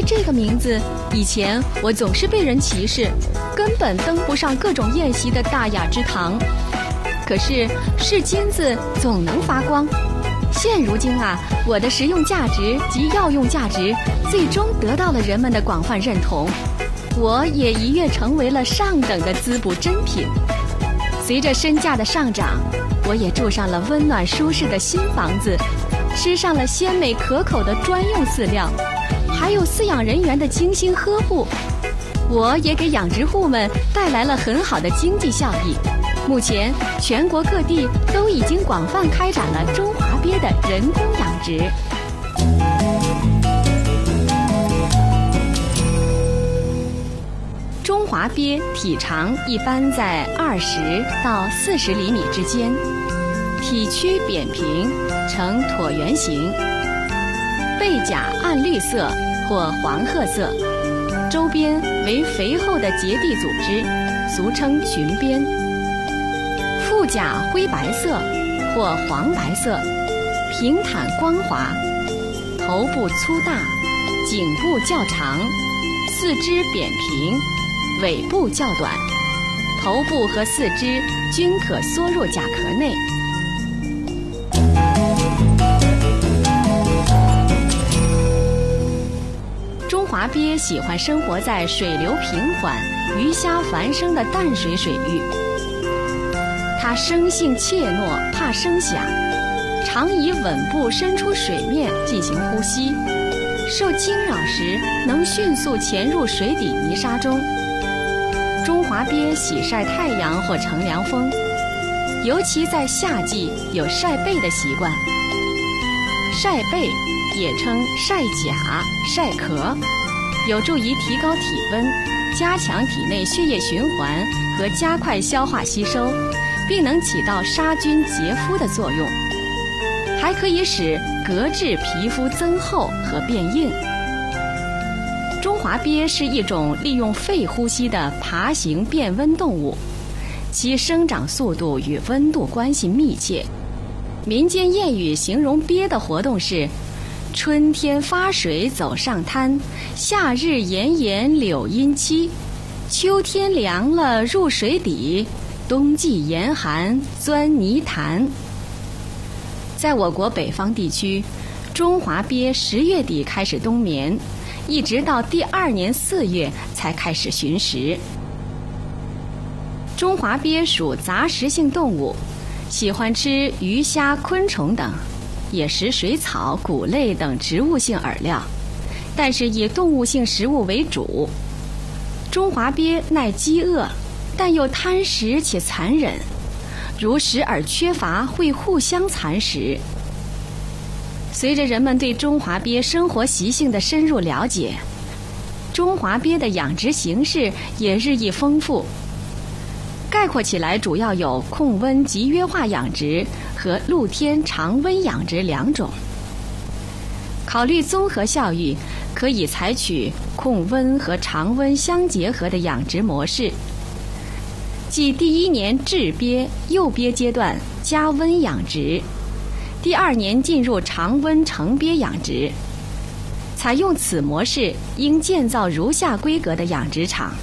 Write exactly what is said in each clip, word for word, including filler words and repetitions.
为这个名字，以前我总是被人歧视，根本登不上各种宴席的大雅之堂。可是是金子总能发光。现如今啊，我的实用价值及药用价值最终得到了人们的广泛认同，我也一跃成为了上等的滋补珍品。随着身价的上涨，我也住上了温暖舒适的新房子，吃上了鲜美可口的专用饲料，还有饲养人员的精心呵护。我也给养殖户们带来了很好的经济效益。目前全国各地都已经广泛开展了中华鳖的人工养殖。中华鳖体长一般在二十到四十厘米之间，体躯扁平，呈椭圆形，背甲暗绿色或黄褐色，周边为肥厚的结缔组织，俗称裙边。腹甲灰白色或黄白色，平坦光滑，头部粗大，颈部较长，四肢扁平，尾部较短，头部和四肢均可缩入甲壳内。中华鳖喜欢生活在水流平缓、鱼虾繁生的淡水水域。它生性怯懦，怕声响，常以稳步伸出水面进行呼吸，受惊扰时能迅速潜入水底泥沙中。中华鳖喜晒太阳或乘凉风，尤其在夏季有晒背的习惯。晒背也称晒甲、晒壳，有助于提高体温，加强体内血液循环和加快消化吸收，并能起到杀菌洁肤的作用，还可以使革质皮肤增厚和变硬。中华鳖是一种利用肺呼吸的爬行变温动物，其生长速度与温度关系密切。民间谚语形容鳖的活动是：春天发水走上滩，夏日炎炎柳阴栖，秋天凉了入水底，冬季严寒钻泥潭。在我国北方地区，中华鳖十月底开始冬眠，一直到第二年四月才开始寻食。中华鳖属杂食性动物，喜欢吃鱼虾昆虫等，也食水草、谷类等植物性饵料，但是以动物性食物为主。中华鳖耐饥饿，但又贪食且残忍，如食饵缺乏会互相蚕食。随着人们对中华鳖生活习性的深入了解，中华鳖的养殖形式也日益丰富。概括起来，主要有控温集约化养殖和露天常温养殖两种。考虑综合效益，可以采取控温和常温相结合的养殖模式，即第一年稚鳖、幼鳖阶段加温养殖，第二年进入常温成鳖养殖。采用此模式，应建造如下规格的养殖场。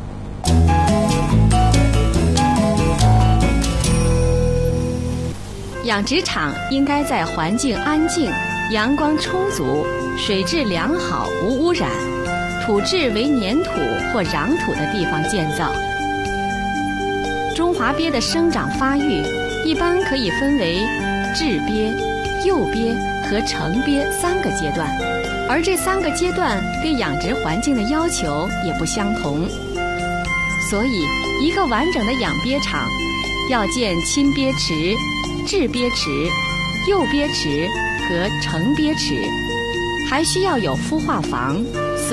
养殖场应该在环境安静、阳光充足、水质良好、无污染、土质为粘土或壤土的地方建造。中华鳖的生长发育一般可以分为稚鳖、幼鳖和成鳖三个阶段，而这三个阶段对养殖环境的要求也不相同。所以，一个完整的养鳖场要建亲鳖池、稚鳖池、幼鳖池和成鳖池，还需要有孵化房。